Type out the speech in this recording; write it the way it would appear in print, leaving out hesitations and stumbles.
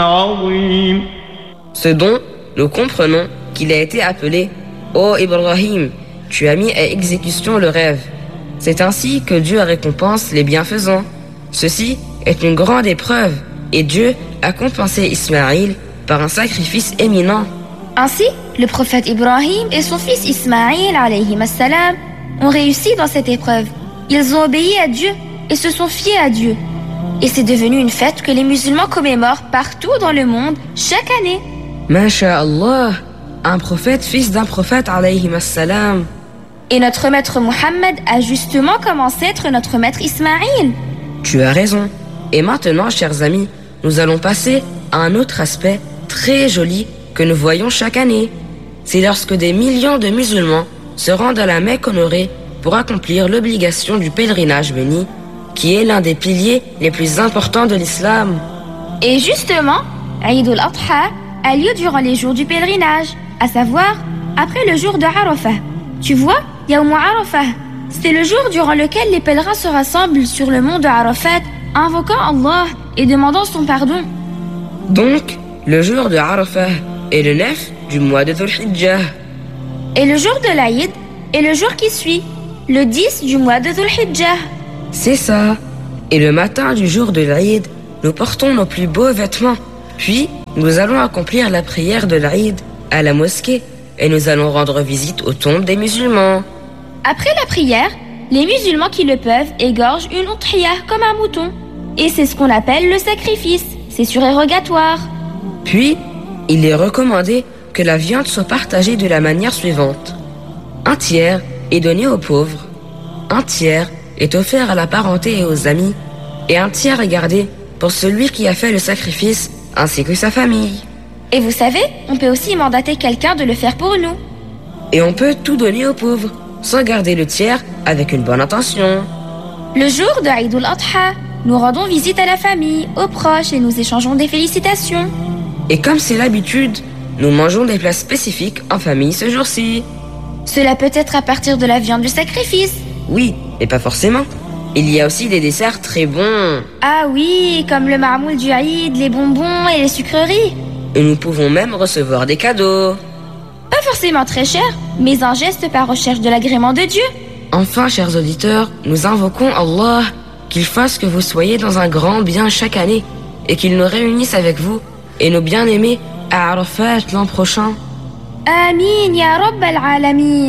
عظيم. Ce dont nous comprenons qu'il a été appelé « Ô Ibrahim, tu as mis à exécution le rêve ». C'est ainsi que Dieu récompense les bienfaisants. Ceci est une grande épreuve et Dieu a compensé Ismaïl par un sacrifice éminent. Ainsi, le prophète Ibrahim et son fils Ismaïl alayhim assalam ont réussi dans cette épreuve. Ils ont obéi à Dieu et se sont fiés à Dieu. Et c'est devenu une fête que les musulmans commémorent partout dans le monde chaque année. Masha'Allah, un prophète, fils d'un prophète alayhim assalam. Et notre maître Mohammed a justement commencé à être notre maître Ismaïl. Tu as raison. Et maintenant, chers amis, nous allons passer à un autre aspect très joli que nous voyons chaque année. C'est lorsque des millions de musulmans se rendent à la Mecque honorée pour accomplir l'obligation du pèlerinage béni, qui est l'un des piliers les plus importants de l'islam. Et justement, Eid al-Adha a lieu durant les jours du pèlerinage, à savoir après le jour de Arafah. Tu vois, Yawm Arafah, c'est le jour durant lequel les pèlerins se rassemblent sur le mont de Arafat, invoquant Allah et demandant son pardon. Donc, le jour de Arafah est le 9 du mois de Dhul Hijjah. Et le jour de l'Aïd est le jour qui suit, le 10 du mois de Dhul Hijjah. C'est ça. Et le matin du jour de l'Aïd, nous portons nos plus beaux vêtements. Puis, nous allons accomplir la prière de l'Aïd à la mosquée et nous allons rendre visite aux tombes des musulmans. Après la prière, les musulmans qui le peuvent égorgent une udhiyah comme un mouton. Et c'est ce qu'on appelle le sacrifice. C'est surérogatoire. Puis, il est recommandé que la viande soit partagée de la manière suivante. Un tiers est donné aux pauvres, un tiers est offert à la parenté et aux amis, et un tiers est gardé pour celui qui a fait le sacrifice ainsi que sa famille. Et vous savez, on peut aussi mandater quelqu'un de le faire pour nous. Et on peut tout donner aux pauvres, sans garder le tiers avec une bonne intention. Le jour de Eid al-Adha, nous rendons visite à la famille, aux proches et nous échangeons des félicitations. Et comme c'est l'habitude, nous mangeons des plats spécifiques en famille ce jour-ci. Cela peut être à partir de la viande du sacrifice. Oui, mais pas forcément. Il y a aussi des desserts très bons. Ah oui, comme le marmoul du Eid, les bonbons et les sucreries. Et nous pouvons même recevoir des cadeaux. Pas forcément très cher, mais un geste par recherche de l'agrément de Dieu. Enfin, chers auditeurs, nous invoquons Allah, qu'il fasse que vous soyez dans un grand bien chaque année et qu'il nous réunisse avec vous et nos bien-aimés à Arafat l'an prochain. Amin ya Rabbal Alamin.